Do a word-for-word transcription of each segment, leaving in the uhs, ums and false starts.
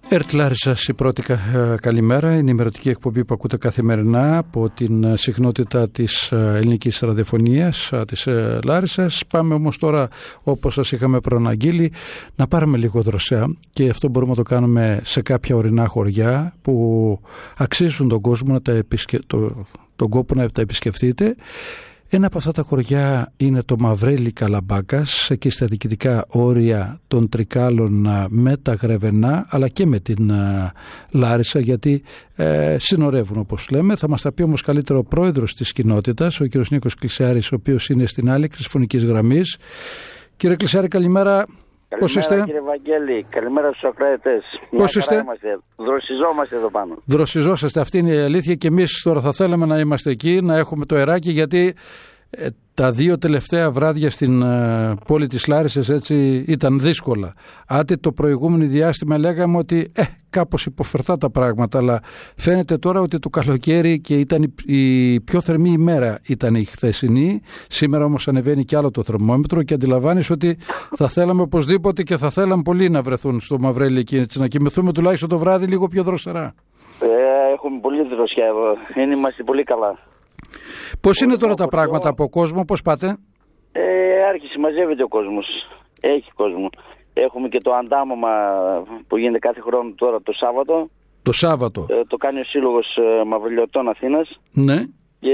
ΕΡΤ Λάρισσας, η πρώτη καλημέρα, είναι η ημερωτική εκπομπή που ακούτε καθημερινά από την συχνότητα της ελληνικής ραδιοφωνίας της Λάρισσας. Πάμε όμως τώρα, όπως σας είχαμε προαναγγείλει, να πάρουμε λίγο δροσιά, και αυτό μπορούμε να το κάνουμε σε κάποια ορεινά χωριά που αξίζουν τον κόσμο να τα επισκε... το... τον κόπο να τα επισκεφτείτε. Ένα από αυτά τα χωριά είναι το Μαυρέλι Καλαμπάκας, εκεί στα διοικητικά όρια των Τρικάλων με τα Γρεβενά, αλλά και με την uh, Λάρισα, γιατί ε, συνορεύουν, όπως λέμε. Θα μας τα πει όμως καλύτερο ο πρόεδρος της κοινότητας, ο κ. Νίκος Κλισιάρης, ο οποίος είναι στην άλλη άκρη της φωνικής γραμμής. Κύριε Κλισιάρη, καλημέρα. Πώς είστε? Κύριε Βαγγέλη, καλημέρα στους ακροατές. Πώς είστε? Είμαστε. Δροσιζόμαστε εδώ πάνω. Δροσιζόσαστε, αυτή είναι η αλήθεια, και εμείς τώρα θα θέλαμε να είμαστε εκεί, να έχουμε το αεράκι, γιατί ε, τα δύο τελευταία βράδια στην ε, πόλη της Λάρισσας έτσι ήταν δύσκολα. Άντε το προηγούμενο διάστημα λέγαμε ότι ε, κάπως υποφερτά τα πράγματα, αλλά φαίνεται τώρα ότι το καλοκαίρι, και ήταν η, η πιο θερμή ημέρα ήταν η χθεσινή. Σήμερα όμως ανεβαίνει κι άλλο το θερμόμετρο, και αντιλαμβάνεις ότι θα θέλαμε οπωσδήποτε, και θα θέλαμε πολύ να βρεθούν στο Μαυρέλι εκεί, έτσι, να κοιμηθούμε τουλάχιστον το βράδυ λίγο πιο δροσερά. Ε, έχουμε πολύ δροσιά εδώ. Είναι, είμαστε πολύ καλά. Πώς είναι τώρα τα πράγματα από κόσμο, πώς πάτε? Ε, άρχισε, μαζεύεται ο κόσμος. Έχει κόσμο. Έχουμε και το αντάμωμα που γίνεται κάθε χρόνο τώρα το Σάββατο. Το Σάββατο. Ε, το κάνει ο Σύλλογος Μαυριλιωτών Αθήνας. Ναι. Και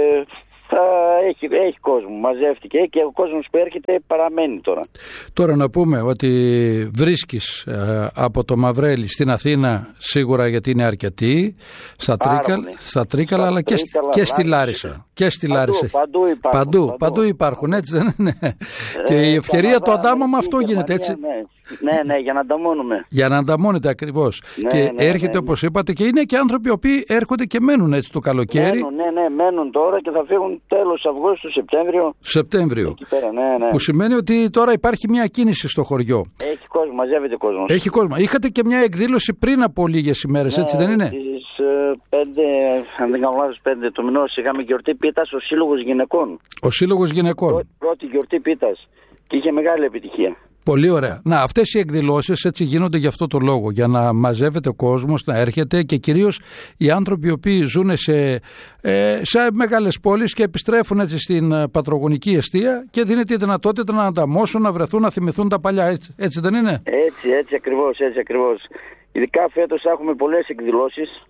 θα έχει, έχει κόσμο. Μαζεύτηκε, και ο κόσμος που έρχεται παραμένει τώρα. Τώρα να πούμε ότι βρίσκεις ε, από το Μαυρέλι στην Αθήνα σίγουρα, γιατί είναι αρκετοί, στα, τρίκα, στα Τρίκαλα, αλλά και, και στη Λάρισα. Και στη παντού, Λάρισα. Παντού υπάρχουν. Παντού, παντού. παντού υπάρχουν, έτσι δεν είναι? Ε, και η ευκαιρία του αντάμωμα αυτό γίνεται, έτσι. Ναι. Ναι, ναι, για να ανταμώνουμε. Για να ανταμώνετε ακριβώς. Ναι, και ναι, έρχεται, ναι, ναι. όπως είπατε, και είναι και άνθρωποι οι οποίοι έρχονται και μένουν έτσι το καλοκαίρι. Μένουν, ναι, ναι, μένουν τώρα και θα φύγουν τέλος Αυγούστου, Σεπτέμβριο. Σεπτέμβριο. Εκεί πέρα, ναι, ναι. Που σημαίνει ότι τώρα υπάρχει μια κίνηση στο χωριό. Έχει κόσμο, μαζεύεται κόσμο. Έχει κόσμο. Είχατε και μια εκδήλωση πριν από λίγες ημέρες, ναι, έτσι δεν είναι? Στις πέντε, αν δεν κάνω λάθος, πέντε του μηνός είχαμε γιορτή πίτας, ο Σύλλογος Γυναικών. Ο Σύλλογος Γυναικών. Πρω, πρώτη γιορτή πίτας. Και είχε μεγάλη επιτυχία. Πολύ ωραία. Να, αυτές οι εκδηλώσεις έτσι γίνονται για αυτό το λόγο, για να μαζεύεται ο κόσμος, να έρχεται, και κυρίως οι άνθρωποι οι οποίοι ζουν σε, ε, σε μεγάλες πόλεις και επιστρέφουν έτσι στην πατρογονική εστία, και δίνεται η δυνατότητα να ανταμώσουν, να βρεθούν, να θυμηθούν τα παλιά. Έτσι, έτσι δεν είναι? Έτσι, έτσι ακριβώς, έτσι ακριβώς. Ειδικά φέτος έχουμε πολλές εκδηλώσεις.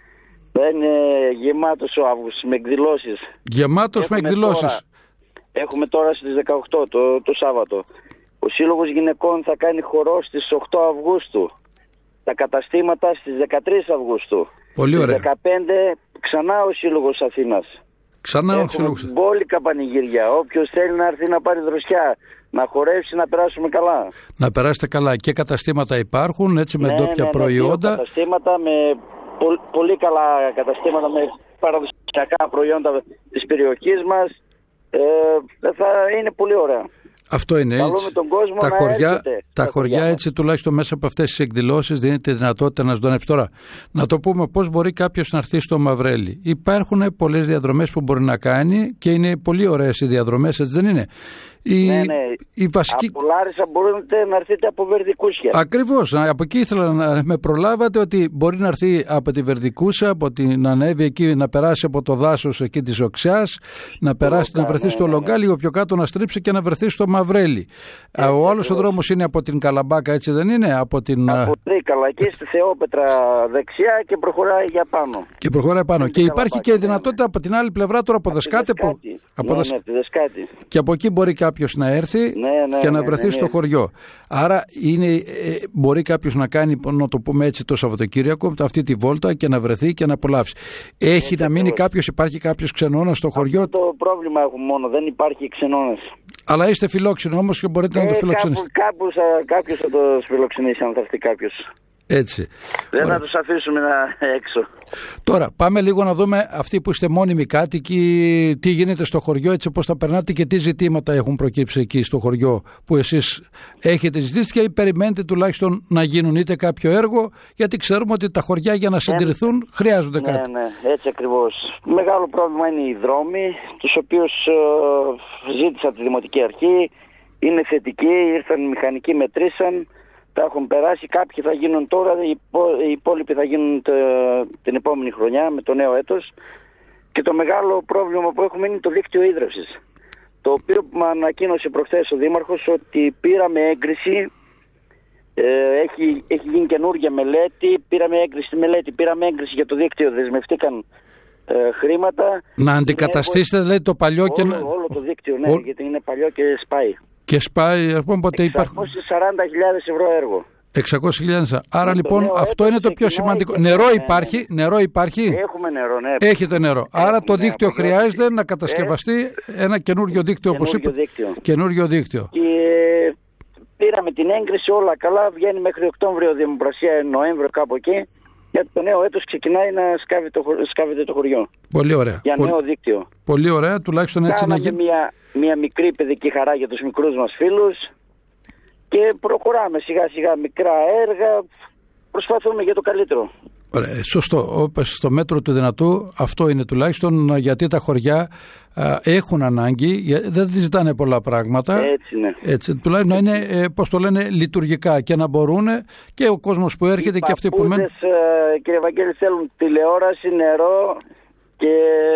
Θα είναι γεμάτος ο Αύγουστος με εκδηλώσεις. Γεμάτος έχουμε με εκδηλώσεις. Τώρα, έχουμε τώρα στις δεκαοκτώ το, το Σάββατο. Ο Σύλλογος Γυναικών θα κάνει χορό στις οκτώ Αυγούστου. Τα καταστήματα στις δεκατρείς Αυγούστου. Πολύ ωραία. Στις δεκαπέντε ξανά ο Σύλλογος Αθήνας. Ξανά ο Σύλλογος. Μπόλικα πανηγύρια. Όποιος θέλει να έρθει να πάρει δροσιά, να χορεύσει, να περάσουμε καλά. Να περάσετε καλά. Και καταστήματα υπάρχουν, έτσι, με ναι, ντόπια ναι, ναι, προϊόντα. Ναι, καταστήματα με πο, πολύ καλά καταστήματα με παραδοσιακά προϊόντα της περιοχής μας. Ε, θα είναι πολύ ωραία. Αυτό είναι έτσι. Τον κόσμο τα να χωριά, έρχεται, τα χωριά έτσι, τουλάχιστον μέσα από αυτές τις εκδηλώσεις, δίνεται τη δυνατότητα να ζωντανεύσει. Τώρα, να το πούμε πώς μπορεί κάποιος να έρθει στο Μαυρέλι. Υπάρχουν πολλές διαδρομές που μπορεί να κάνει, και είναι πολύ ωραίες οι διαδρομές, έτσι δεν είναι? Η, ναι, ναι. η βασική... Από Λάρισα μπορείτε να έρθετε από Βερδικούσια. Ακριβώς. Από εκεί ήθελα να με προλάβατε, ότι μπορεί να έρθει από τη Βερδικούσα, από την, να ανέβει εκεί, να περάσει από το δάσος εκεί της Οξιάς, να περάσει, Λογκά, να βρεθεί ναι, στο ναι, Λογκά, ναι. λίγο πιο κάτω να στρίψει και να βρεθεί στο Μαυρέλι. Ε, ο άλλος ο δρόμος είναι από την Καλαμπάκα, έτσι δεν είναι? Από την από Τρίκαλα, εκεί στη Θεόπετρα δεξιά, και προχωράει για πάνω. Και προχωράει πάνω. Και, και υπάρχει και η δυνατότητα από την άλλη πλευρά τώρα από Δεσκάτε. Από ναι, ναι, Δεσκάτη. Και από εκεί μπορεί κάποιος να έρθει ναι, ναι, και να ναι, βρεθεί ναι, ναι. στο χωριό. Άρα είναι, ε, μπορεί κάποιος να κάνει, να το πούμε έτσι, το Σαββατοκύριακο αυτή τη βόλτα και να βρεθεί και να απολαύσει. Έχει ε, να μείνει κάποιος, υπάρχει κάποιος ξενώνας στο χωριό? Αυτό το πρόβλημα έχουμε μόνο, δεν υπάρχει ξενώνας. Αλλά είστε φιλόξενοι όμως και μπορείτε ε, να το φιλοξενήσετε. Κάπου, κάπου κάποιος θα το φιλοξενήσει, αν θα έρθει κάποιος. Έτσι. Δεν Ωραία. θα τους αφήσουμε να έξω. Τώρα πάμε λίγο να δούμε αυτοί που είστε μόνιμοι κάτοικοι, τι γίνεται στο χωριό, έτσι πώς τα περνάτε, και τι ζητήματα έχουν προκύψει εκεί στο χωριό που εσείς έχετε ζητήσει, και περιμένετε τουλάχιστον να γίνουν είτε κάποιο έργο, γιατί ξέρουμε ότι τα χωριά για να συντηρηθούν ε, χρειάζονται ναι, κάτι. Ναι, ναι, έτσι ακριβώς. Μεγάλο πρόβλημα είναι οι δρόμοι, τους οποίους ε, ζήτησα από τη Δημοτική Αρχή. Είναι θετικοί, ήρθαν οι μηχανικοί, μετρήσαν. τα έχουν περάσει. Κάποιοι θα γίνουν τώρα, οι υπόλοιποι θα γίνουν την επόμενη χρονιά με το νέο έτος. Και το μεγάλο πρόβλημα που έχουμε είναι το δίκτυο ίδρευσης, το οποίο μου ανακοίνωσε προχθές ο Δήμαρχος ότι πήραμε έγκριση, ε, έχει, έχει γίνει καινούργια μελέτη, πήραμε έγκριση στη μελέτη, πήραμε έγκριση για το δίκτυο, δεσμευτήκαν ε, χρήματα. Να αντικαταστήσετε δηλαδή το παλιό όλο, και... Όλο το δίκτυο, ναι, Ό... γιατί είναι παλιό και σπάει. Και σπάει, ας πούμε, ποτέ υπάρχουν... εξακόσιες σαράντα χιλιάδες ευρώ έργο. εξακόσιες χιλιάδες. Άρα λοιπόν αυτό είναι το πιο σημαντικό. Νερό υπάρχει, νερό υπάρχει. Έχουμε νερό, ναι. Έχετε νερό. Άρα Έχουμε, το δίκτυο ναι, χρειάζεται να κατασκευαστεί ε, ένα καινούριο δίκτυο, όπως είπε. Δίκτυο. Καινούριο δίκτυο. Και πήραμε την έγκριση, όλα καλά. Βγαίνει μέχρι Οκτώβριο δημοπρασία, Νοέμβριο κάπου εκεί. Γιατί το νέο έτος ξεκινάει να σκάβει το, σκάβεται το χωριό. Πολύ ωραία. Για νέο Πολύ, δίκτυο. Πολύ ωραία, τουλάχιστον έτσι Κάναμε να γίνει. Μια, μια μικρή παιδική χαρά για τους μικρούς μας φίλους. Και προχωράμε σιγά σιγά μικρά έργα, προσπαθούμε για το καλύτερο. Ωραία, σωστό, στο μέτρο του δυνατού αυτό είναι τουλάχιστον, γιατί τα χωριά α, έχουν ανάγκη, δεν ζητάνε πολλά πράγματα. Έτσι είναι. Έτσι, τουλάχιστον να είναι, ε, πώς το λένε, λειτουργικά και να μπορούν και ο κόσμος που έρχεται οι και αυτοί που μένουν. Οι παππούδες, κύριε Βαγγέλη, θέλουν τηλεόραση, νερό και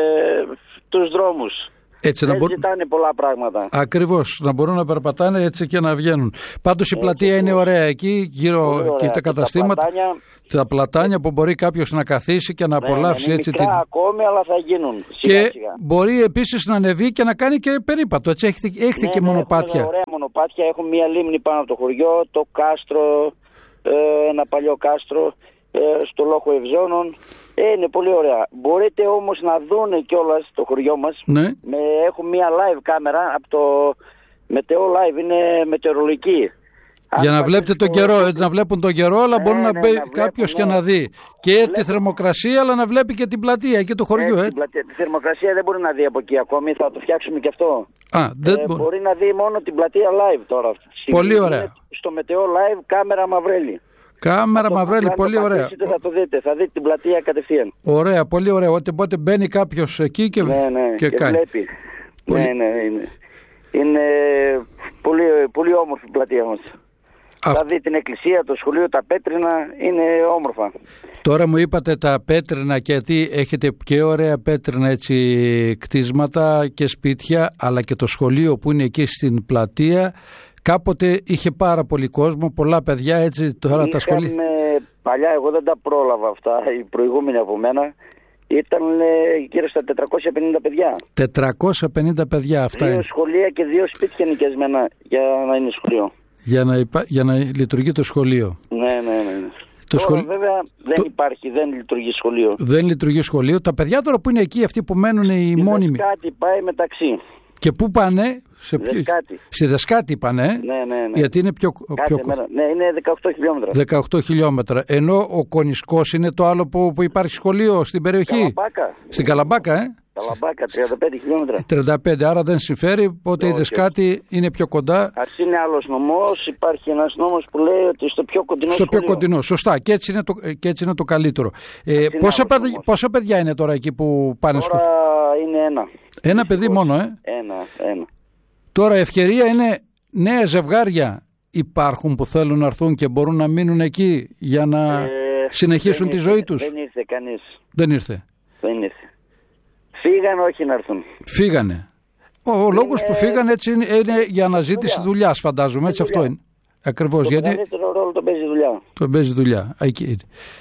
τους δρόμους. Έτσι, δεν να μπορούν... ζητάνε πολλά πράγματα. Ακριβώς, να μπορούν να περπατάνε έτσι και να βγαίνουν. Πάντως η πλατεία είναι ωραία εκεί, γύρω και τα καταστήματα, τα πλατάνια, τα πλατάνια που μπορεί κάποιος να καθίσει και να ναι, απολαύσει ναι, έτσι. Μικρά την... ακόμη, αλλά θα γίνουν και σιγά, σιγά. Μπορεί επίσης να ανεβεί και να κάνει και περίπατο. Έτσι, έχετε, έχετε ναι, και ναι, μονοπάτια. Έχουμε ωραία μονοπάτια, έχουμε μια λίμνη πάνω από το χωριό, το κάστρο, ε, ένα παλιό κάστρο. Στο Λόχο Ευζώνων. Ε, είναι πολύ ωραία. Μπορείτε όμως να δούνε κιόλας το χωριό μας. Ναι. Με, έχω μια live κάμερα από το Μετεό Live, είναι μετεωρολογική. Για να βλέπετε τον καιρό, να βλέπουν τον καιρό, αλλά ναι, μπορεί να ναι, μπει να κάποιος βλέπουν, και ναι. να δει και βλέπουν τη θερμοκρασία, αλλά να βλέπει και την πλατεία και το χωριό. Ε, ε. Την πλατεία, τη θερμοκρασία δεν μπορεί να δει από εκεί ακόμη, θα το φτιάξουμε και αυτό. Α, δεν ε, μπορεί. μπορεί να δει μόνο την πλατεία live τώρα. Πολύ ωραία. Στο Μετεό Live κάμερα Μαυρέλη. Κάμερα Μαυρέλη, πολύ ωραία. Θα το δείτε, θα δείτε την πλατεία κατευθείαν. Ωραία, πολύ ωραία. Οπότε μπαίνει κάποιος εκεί και, ναι, ναι, και, και κάνει. Βλέπει. Πολύ... Ναι, ναι, είναι, είναι πολύ, πολύ όμορφη η πλατεία μας. Αυ... Θα δει την εκκλησία, το σχολείο, τα πέτρινα, είναι όμορφα. Τώρα μου είπατε τα πέτρινα, γιατί έχετε και ωραία πέτρινα έτσι κτίσματα και σπίτια, αλλά και το σχολείο που είναι εκεί στην πλατεία. Κάποτε είχε πάρα πολύ κόσμο, πολλά παιδιά, έτσι τώρα Είχαμε, τα σχολεία. Παλιά εγώ δεν τα πρόλαβα αυτά, οι προηγούμενοι από μένα. Ήταν γύρω στα τετρακόσια πενήντα παιδιά. τετρακόσια πενήντα παιδιά, αυτά δύο είναι. σχολεία και δύο σπίτια νοικιασμένα για να είναι σχολείο. Για να, υπά... για να λειτουργεί το σχολείο. Ναι, ναι, ναι. Το τώρα σχολ... βέβαια δεν το... υπάρχει, δεν λειτουργεί σχολείο. Δεν λειτουργεί σχολείο. Τα παιδιά τώρα που είναι εκεί, αυτοί που μένουν οι η μόνιμοι. Κάτι πάει μεταξύ. Και πού πάνε, σε ποιο... στη Δεσκάτη πάνε, ναι, ναι, ναι. γιατί είναι πιο... πιο... Ναι, είναι δεκαοκτώ χιλιόμετρα. δεκαοκτώ χιλιόμετρα. Ενώ ο Κονισκός είναι το άλλο που, που υπάρχει σχολείο στην περιοχή. Καλαμπάκα. Στην Καλαμπάκα, ε. Καλαμπάκα, τριάντα πέντε χιλιόμετρα. τριάντα πέντε, άρα δεν συμφέρει, οπότε η Δεσκάτη είναι πιο κοντά. Ας είναι άλλος νομός, υπάρχει ένας νόμος που λέει ότι στο πιο κοντινό Στο σχολείο. πιο κοντινό, σωστά, και έτσι είναι το, και έτσι είναι το καλύτερο. Ε, πόσα, παιδι, πόσα παιδιά είναι τώρα εκεί που πάνε σχολείο? Τώρα είναι ένα. Ένα παιδί μόνο, ε. Ένα, ένα. Τώρα ευκαιρία είναι νέα ζευγάρια υπάρχουν που θέλουν να έρθουν και μπορούν να μείνουν εκεί για να ε, συνεχίσουν τη ήρθε, ζωή τους. Δεν ήρθε κανείς. Δεν ήρθε. Δεν ήρθε. Φύγανε, όχι να έρθουν. Φύγανε. Ο, ο λόγος που φύγανε έτσι είναι, είναι για αναζήτηση δουλειάς, φαντάζομαι. Έτσι αυτό είναι. Ακριβώς. Το γιατί μεγαλύτερο ρόλο τον παίζει δουλειά. Τον παίζει δουλειά. Εκεί.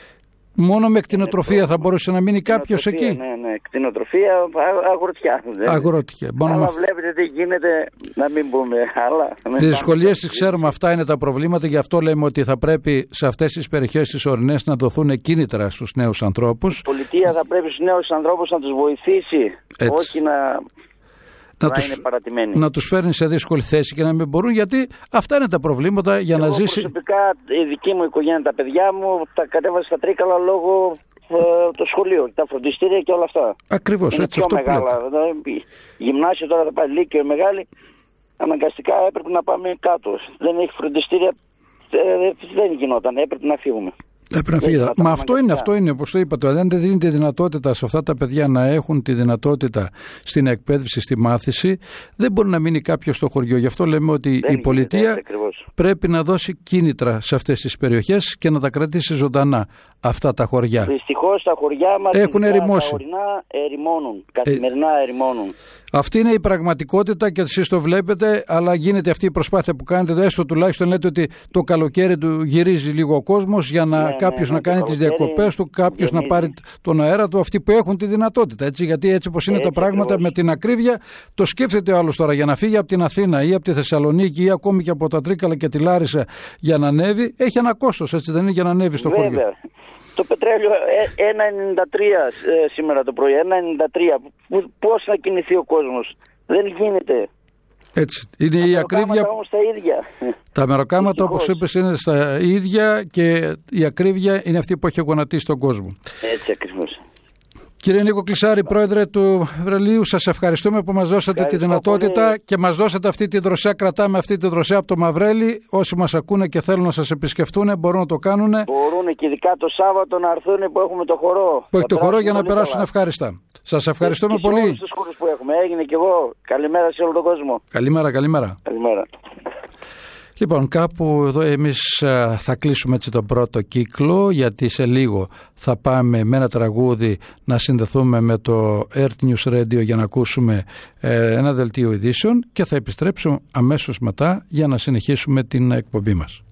Μόνο με κτηνοτροφία θα μπορούσε να μείνει κάποιος εκεί. Ναι, ναι, κτηνοτροφία, αγροτιά. Αγροτιά. Αλλά με... βλέπετε τι γίνεται, να μην πούμε άλλα. Τις δυσκολίες τις ξέρουμε, αυτά είναι τα προβλήματα, γι' αυτό λέμε ότι θα πρέπει σε αυτές τις περιοχές τις ορεινές να δοθούν κίνητρα στους νέους ανθρώπους. Η πολιτεία θα πρέπει στους νέους ανθρώπους να τους βοηθήσει, έτσι. Όχι να... Να, να, τους, είναι παρατημένοι. να τους φέρνει σε δύσκολη θέση και να μην μπορούν, γιατί αυτά είναι τα προβλήματα για Εγώ να ζήσει. Προσωπικά η δική μου οικογένεια, τα παιδιά μου, τα κατέβασα στα Τρίκαλα λόγω ε, το σχολείο, τα φροντιστήρια και όλα αυτά. Ακριβώς, είναι έτσι πιο αυτό μεγάλα. Δηλαδή, γυμνάσιο τώρα θα πάει, λύκειο μεγάλη, αναγκαστικά έπρεπε να πάμε κάτω. Δεν έχει φροντιστήρια, ε, δεν γινόταν, έπρεπε να φύγουμε. Πρέπει να φύγει. Μα αυτό είναι, αυτό είναι, όπως το είπατε. Αν δεν δίνει τη δυνατότητα σε αυτά τα παιδιά να έχουν τη δυνατότητα στην εκπαίδευση, στη μάθηση, δεν μπορεί να μείνει κάποιος στο χωριό. Γι' αυτό λέμε ότι δεν η πολιτεία πρέπει να δώσει κίνητρα σε αυτές τις περιοχές και να τα κρατήσει ζωντανά αυτά τα χωριά. Δυστυχώς τα χωριά μας έχουν ερημώσει. Τα ορεινά ερημώνουν, καθημερινά ε... ερημώνουν. Αυτή είναι η πραγματικότητα και εσείς το βλέπετε, αλλά γίνεται αυτή η προσπάθεια που κάνετε. Έστω τουλάχιστον λέτε ότι το καλοκαίρι του γυρίζει λίγο ο κόσμος για να ναι, κάποιος ναι, να κάνει τις διακοπές του, κάποιος να πάρει τον αέρα του, αυτοί που έχουν τη δυνατότητα. Έτσι, γιατί έτσι όπως είναι έτσι, τα πράγματα ακριβώς. Με την ακρίβεια, το σκέφτεται ο άλλος τώρα για να φύγει από την Αθήνα ή από τη Θεσσαλονίκη ή ακόμη και από τα Τρίκαλα και τη Λάρισα για να ανέβει, έχει ένα κόστος, έτσι δεν είναι, για να ανέβει στο Βέβαια. χωριό. Το πετρέλαιο ένα ενενήντα τρία ε, σήμερα το πρωί, ένα ενενήντα τρία. Πώς να κινηθεί ο κόσμος? Δεν γίνεται. Έτσι. Είναι τα η ακρίβεια. Όμως τα ίδια. Τα μεροκάματα, όπως είπες, είναι στα ίδια και η ακρίβεια είναι αυτή που έχει γονατίσει τον κόσμο. Έτσι ακριβώς. Κύριε Νίκο Κλεισάρη, πρόεδρε του Βρελίου, σας ευχαριστούμε που μας δώσατε Ευχαριστώ τη δυνατότητα πολύ. Και μας δώσατε αυτή τη δροσιά. Κρατάμε αυτή τη δροσιά από το Μαυρέλι. Όσοι μας ακούνε και θέλουν να σας επισκεφτούν, μπορούν να το κάνουν. Μπορούν και ειδικά το Σάββατο να έρθουν που έχουμε το χορό. Που έχει το χορό για να περάσουν καλά. Ευχάριστα. Σας ευχαριστούμε και πολύ. Σε όλους τους χώρους που έχουμε. Έγινε και εγώ. Καλημέρα σε όλο τον κόσμο. Καλημέρα, καλημέρα. Καλημέρα. Λοιπόν, κάπου εδώ εμείς θα κλείσουμε έτσι τον πρώτο κύκλο, γιατί σε λίγο θα πάμε με ένα τραγούδι να συνδεθούμε με το Earth News Radio για να ακούσουμε ένα δελτίο ειδήσεων και θα επιστρέψουμε αμέσως μετά για να συνεχίσουμε την εκπομπή μας.